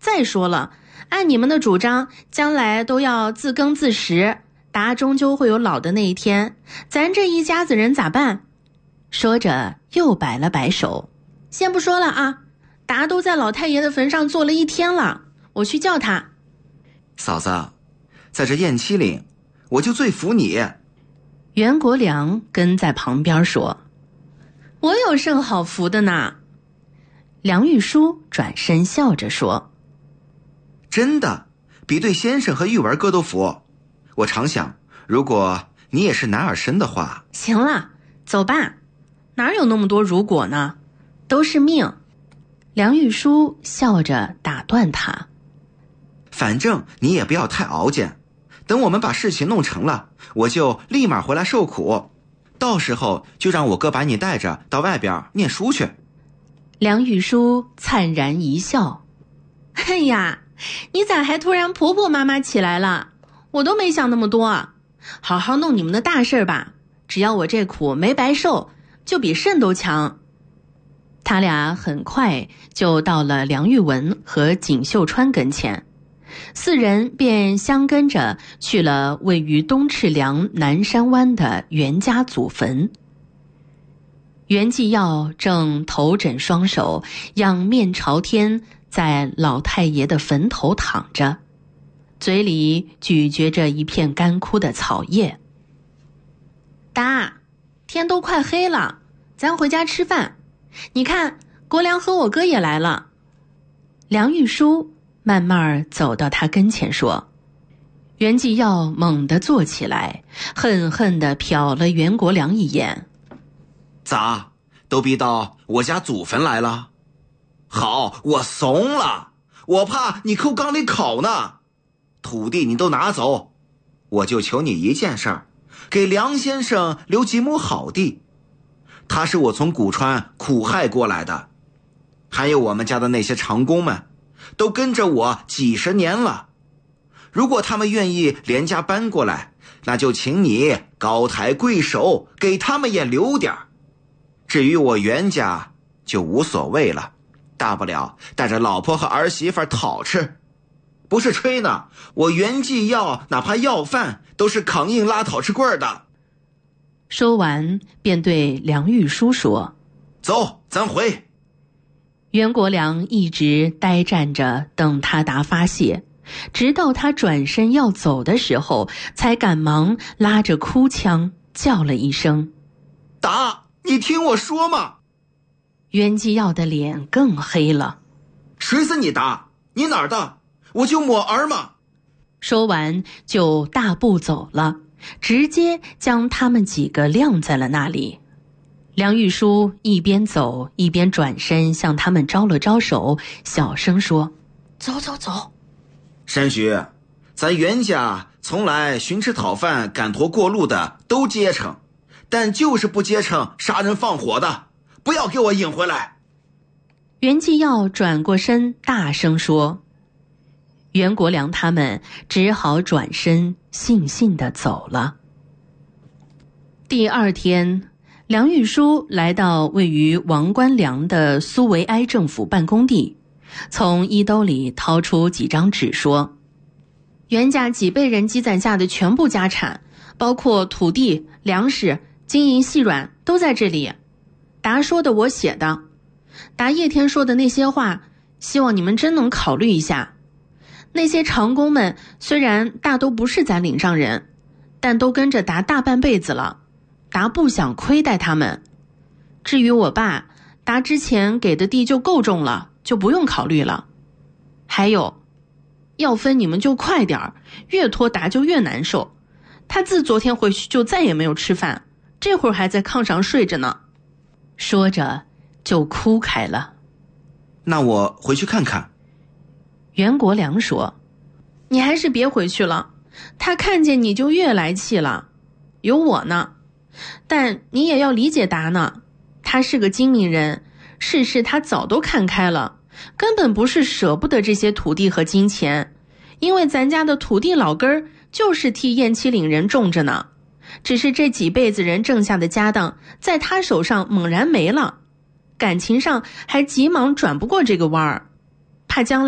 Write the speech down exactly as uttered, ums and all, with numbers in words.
再说了，按你们的主张，将来都要自耕自食，达终究会有老的那一天，咱这一家子人咋办？说着又摆了摆手，先不说了啊，达都在老太爷的坟上坐了一天了，我去叫他。 嫂子，在这燕七岭，我就最服你。 袁国良跟在旁边说，我有甚好服的呢？梁玉书转身笑着说， 真的，比对先生和玉文哥都服。我常想，如果你也是男儿身的话。 行了，走吧，哪有那么多如果呢？都是命。梁玉书笑着打断他， 反正你也不要太熬煎，等我们把事情弄成了，我就立马回来受苦，到时候就让我哥把你带着到外边念书去。 梁玉书灿然一笑，哎呀，你咋还突然婆婆妈妈起来了？我都没想那么多，好好弄你们的大事吧，只要我这苦没白受，就比肾都强。他俩很快就到了梁玉文和锦绣川跟前，四人便相跟着去了位于东赤梁南山湾的袁家祖坟。袁继耀正头枕双手，仰面朝天，在老太爷的坟头躺着，嘴里咀嚼着一片干枯的草叶。达，天都快黑了，咱回家吃饭。你看，国良和我哥也来了。梁玉书慢慢走到他跟前说。袁继耀猛地坐起来，恨恨地瞟了袁国良一眼。 咋，都逼到我家祖坟来了？好，我怂了，我怕你扣缸里烤呢。土地你都拿走，我就求你一件事儿，给梁先生留几亩好地。他是我从古川苦害过来的，还有我们家的那些长工们，都跟着我几十年了。如果他们愿意连家搬过来，那就请你高抬贵手，给他们也留点儿。至于我袁家就无所谓了，大不了带着老婆和儿媳妇讨吃。不是吹呢，我袁继耀哪怕要饭都是扛硬拉讨吃棍的。 说完便对梁玉书说， 走，咱回。 袁国良一直呆站着等他答发泄，直到他转身要走的时候，才赶忙拉着哭腔叫了一声， 达，你听我说嘛。 袁继耀的脸更黑了， 谁是你达？你哪儿的？我就抹儿嘛。 说完就大步走了，直接将他们几个晾在了那里。梁玉书一边走一边转身向他们招了招手，小声说，走走走。 山徐，咱袁家从来寻吃讨饭赶驼过路的都结成，但就是不结成杀人放火的，不要给我引回来。 袁继耀转过身大声说。袁国良他们只好转身悻悻地走了。第二天，梁玉书来到位于王官梁的苏维埃政府办公地，从衣兜里掏出几张纸说，袁家几辈人积攒下的全部家产，包括土地、粮食、金银细软，都在这里。达说的我写的，达叶天说的那些话，希望你们真能考虑一下。那些长工们虽然大都不是咱岭上人，但都跟着达大半辈子了，达不想亏待他们。至于我爸，达之前给的地就够种了，就不用考虑了。还有，要分你们就快点儿，越拖达就越难受。他自昨天回去就再也没有吃饭，这会儿还在炕上睡着呢。说着就哭开了。 那我回去看看。 袁国良说，你还是别回去了，他看见你就越来气了，有我呢。但你也要理解达呢，他是个精明人，世事他早都看开了，根本不是舍不得这些土地和金钱，因为咱家的土地老根儿就是替燕七岭人种着呢，只是这几辈子人挣下的家当在他手上猛然没了，感情上还急忙转不过这个弯儿，怕将来